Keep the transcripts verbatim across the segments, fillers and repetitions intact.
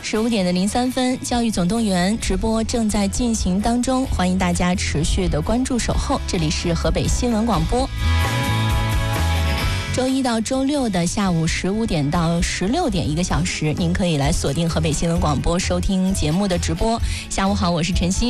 十五点的零三分，教育总动员直播正在进行当中，欢迎大家持续的关注守候。这里是河北新闻广播。周一到周六的下午十五点到十六点一个小时，您可以来锁定河北新闻广播收听节目的直播。下午好，我是晨曦。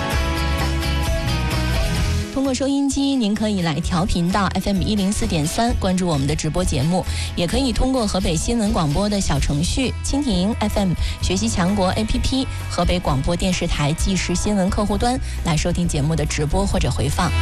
通过收音机，您可以来调频到 F M 一零四点三，关注我们的直播节目；也可以通过河北新闻广播的小程序、蜻蜓 F M、学习强国 A P P、河北广播电视台即时新闻客户端来收听节目的直播或者回放。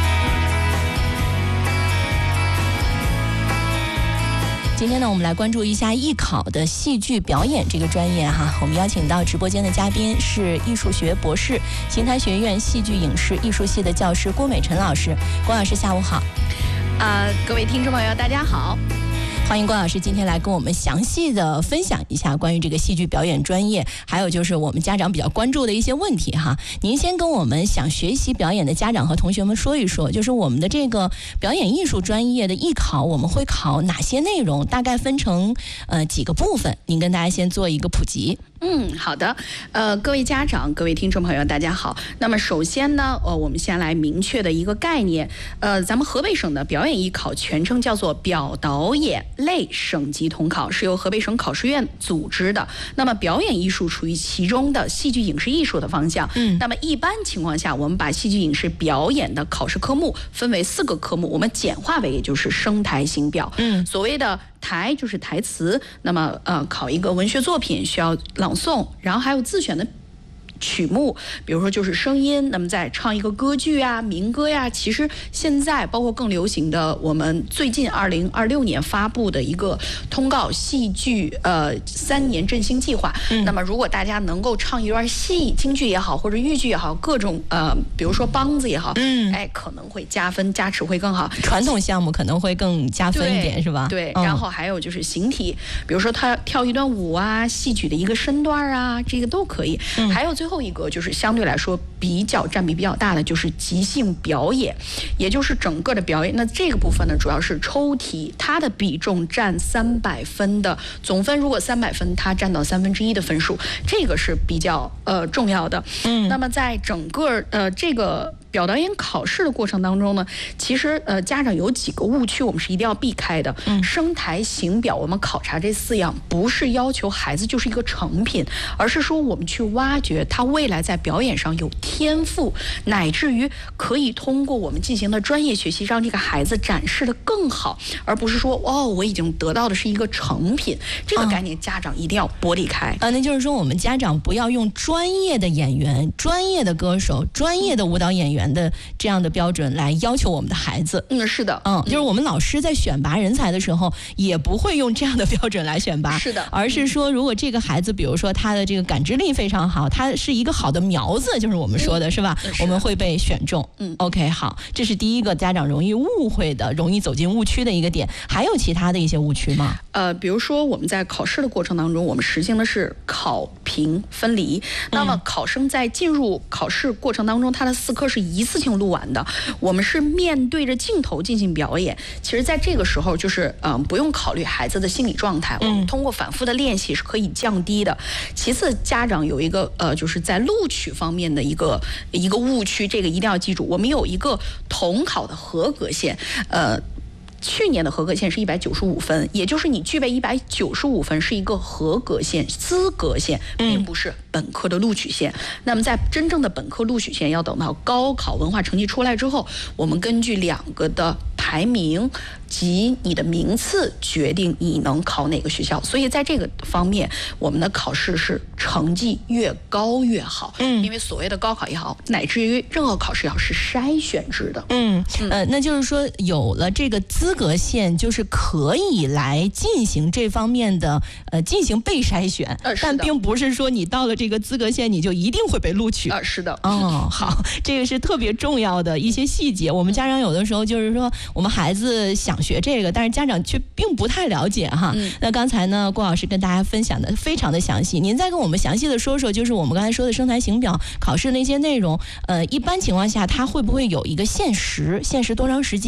今天呢，我们来关注一下艺考的戏剧表演这个专业哈。我们邀请到直播间的嘉宾是艺术学博士、邢台学院戏剧影视艺术系的教师郭美辰老师。郭老师，下午好。 呃，各位听众朋友，大家好。 欢迎郭老师今天来跟我们详细的分享一下关于这个戏剧表演专业，还有就是我们家长比较关注的一些问题哈。您先跟我们想学习表演的家长和同学们说一说，就是我们的这个表演艺术专业的艺考，我们会考哪些内容？大概分成呃几个部分，您跟大家先做一个普及。 嗯，好的。呃，各位家长、各位听众朋友，大家好。那么首先呢，呃，我们先来明确的一个概念。呃，咱们河北省的表演艺考全称叫做表导演类省级统考，是由河北省考试院组织的。那么表演艺术属于其中的戏剧影视艺术的方向。嗯。那么一般情况下，我们把戏剧影视表演的考试科目分为四个科目，我们简化为也就是声台形表。嗯。所谓的台就是台词，那么呃考一个文学作品需要朗诵，然后还有自选的曲目，比如说就是声音，那么再唱一个歌剧啊、民歌呀。其实现在包括更流行的，我们最近二零二六年发布的一个通告戏剧呃三年振兴计划。嗯、那么如果大家能够唱一段戏，京剧也好，或者豫剧也好，各种呃比如说梆子也好，嗯，哎可能会加分加持会更好。 传统项目可能会更加分一点，是吧？ 对，嗯、然后还有就是形体，比如说他跳一段舞啊，戏曲的一个身段啊，这个都可以。嗯、还有最后。最后一个就是相对来说比较占比比较大的，就是即兴表演，也就是整个的表演。那这个部分呢，主要是抽题，它的比重占三百分的总分，如果三百分，它占到三分之一的分数，这个是比较呃重要的。嗯，那么在整个呃这个表导演考试的过程当中呢，其实呃家长有几个误区，我们是一定要避开的。嗯，声台形表，我们考察这四样，不是要求孩子就是一个成品，而是说我们去挖掘他未来在表演上有天赋，乃至于可以通过我们进行的专业学习，让这个孩子展示的更好，而不是说哦我已经得到的是一个成品，这个概念家长一定要剥离开。 啊，那就是说我们家长不要用专业的演员、专业的歌手、专业的舞蹈演员的这样的标准来要求我们的孩子。 嗯，是的， 嗯，就是我们老师在选拔人才的时候，也不会用这样的标准来选拔， 是的， 而是说，如果这个孩子，比如说他的这个感知力非常好，他是一个好的苗子，就是我们说的、嗯、是吧？是我们会被选中。嗯 ，OK， 好，这是第一个家长容易误会的、容易走进误区的一个点。还有其他的一些误区吗？ 呃，比如说我们在考试的过程当中，我们实行的是考评分离。那么考生在进入考试过程当中，他的四科是一次性录完的，我们是面对着镜头进行表演。其实在这个时候就是嗯、呃，不用考虑孩子的心理状态，我们通过反复的练习是可以降低的。其次，家长有一个呃，就是在录取方面的一个一个误区，这个一定要记住。我们有一个统考的合格线，呃。去年的合格线是一百九十五分，也就是你具备一百九十五分是一个合格线、资格线，并不是本科的录取线。嗯、那么在真正的本科录取线，要等到高考文化成绩出来之后，我们根据两个的排名及你的名次决定你能考哪个学校。所以在这个方面，我们的考试是成绩越高越好。嗯，因为所谓的高考也好，乃至于任何考试也好，是筛选制的。 嗯，呃，那就是说有了这个资格线，就是可以来进行这方面的呃进行被筛选，呃、但并不是说你到了这个资格线你就一定会被录取。 啊、呃，是的。 哦，好，这个是特别重要的一些细节。我们家长有的时候就是说，我们孩子想学这个，但是家长却并不太了解哈。嗯、那刚才呢，郭老师跟大家分享的非常的详细，您再跟我们详细的说说，就是我们刚才说的声台形表考试那些内容，呃，一般情况下它会不会有一个限时？限时多长时间？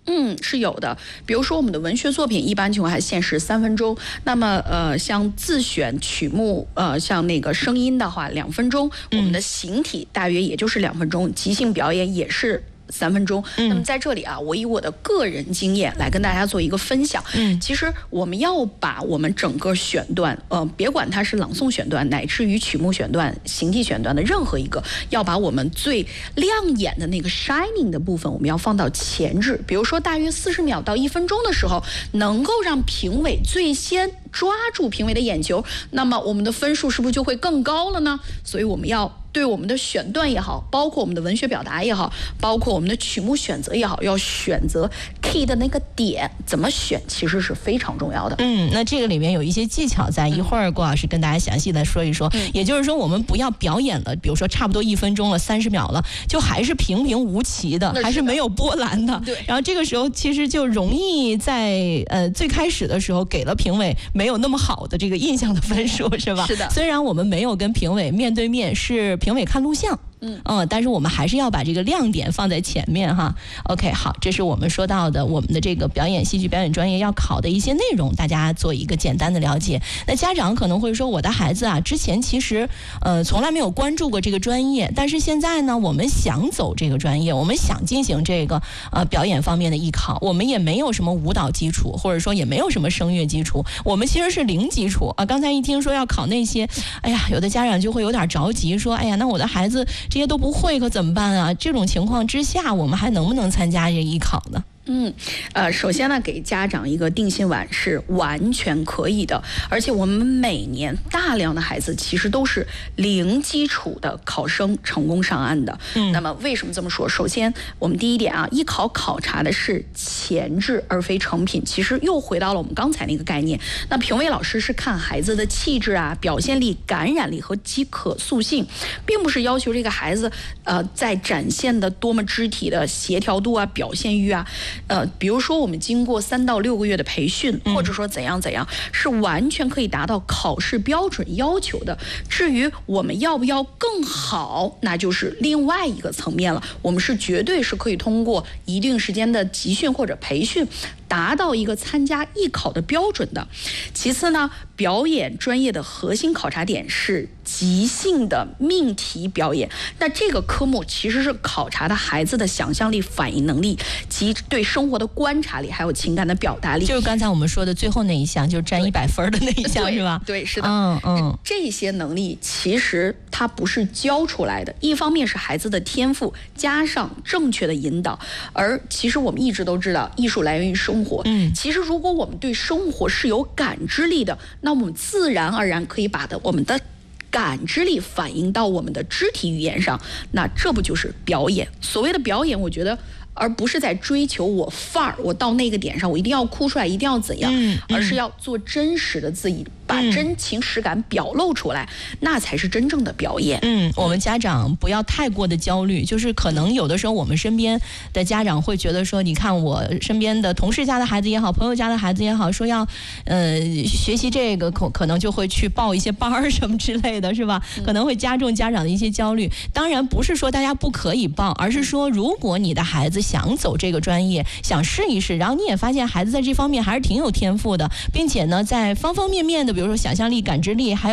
嗯，是有的。比如说我们的文学作品，一般情况下限时三分钟。那么呃，像自选曲目，呃，像那个声音的话，两分钟。我们的形体大约也就是两分钟，即兴表演也是三分钟。那么在这里啊，我以我的个人经验来跟大家做一个分享。嗯，其实我们要把我们整个选段，呃，别管它是朗诵选段，乃至于曲目选段、形体选段的任何一个，要把我们最亮眼的那个 shining 的部分，我们要放到前置。比如说，大约四十秒到一分钟的时候，能够让评委最先抓住评委的眼球，那么我们的分数是不是就会更高了呢？所以我们要对我们的选段也好，包括我们的文学表达也好，包括我们的曲目选择也好，要选择 key 的那个点，怎么选其实是非常重要的。 嗯，那这个里面有一些技巧在，一会儿郭老师跟大家详细的说一说。嗯、也就是说，我们不要表演了，比如说差不多一分钟了，三十秒了，就还是平平无奇的，还是没有波澜的。 对。 然后这个时候其实就容易在呃最开始的时候给了评委没有那么好的这个印象的分数，是吧？ 是的。 虽然我们没有跟评委面对面，是评委看录像。嗯嗯，但是我们还是要把这个亮点放在前面哈。OK， 好，这是我们说到的我们的这个表演戏剧表演专业要考的一些内容，大家做一个简单的了解。那家长可能会说，我的孩子啊，之前其实呃从来没有关注过这个专业，但是现在呢，我们想走这个专业，我们想进行这个呃表演方面的艺考，我们也没有什么舞蹈基础，或者说也没有什么声乐基础，我们其实是零基础啊。刚才一听说要考那些，哎呀，有的家长就会有点着急，说，哎呀，那我的孩子这些都不会，可怎么办啊？这种情况之下，我们还能不能参加这个艺考呢？ 嗯，呃，首先呢，给家长一个定心丸是完全可以的，而且我们每年大量的孩子其实都是零基础的考生成功上岸的。嗯，那么为什么这么说？首先，我们第一点啊，艺考考察的是前置而非成品，其实又回到了我们刚才那个概念。那评委老师是看孩子的气质啊、表现力、感染力和及可塑性，并不是要求这个孩子呃在展现的多么肢体的协调度啊、表现欲啊。呃，比如说我们经过三到六个月的培训，或者说怎样怎样，是完全可以达到考试标准要求的。至于我们要不要更好，那就是另外一个层面了。我们是绝对是可以通过一定时间的集训或者培训，达到一个参加艺考的标准的。其次呢，表演专业的核心考察点是即兴的命题表演。那这个科目其实是考察的孩子的想象力、反应能力及对生活的观察力，还有情感的表达力。 就是刚才我们说的最后那一项，就是占一百分的那一项，是吧？ 对，是的。 嗯嗯， 这些能力其实它不是教出来的，一方面是孩子的天赋，加上正确的引导。而其实我们一直都知道，艺术来源于生活。嗯，其实如果我们对生活是有感知力的，那我们自然而然可以把的我们的感知力反映到我们的肢体语言上，那这不就是表演？所谓的表演，我觉得而不是在追求我范儿，我到那个点上我一定要哭出来，一定要怎样，嗯嗯、而是要做真实的自己，把真情实感表露出来，嗯、那才是真正的表演。 嗯，我们家长不要太过的焦虑，就是可能有的时候我们身边的家长会觉得说，你看我身边的同事家的孩子也好，朋友家的孩子也好，说要呃学习这个，可可能就会去报一些班儿什么之类的，是吧？可能会加重家长的一些焦虑。当然不是说大家不可以报，而是说如果你的孩子想走这个专业，想试一试，然后你也发现孩子在这方面还是挺有天赋的，并且呢，在方方面面的，比如说想象力、感知力，还有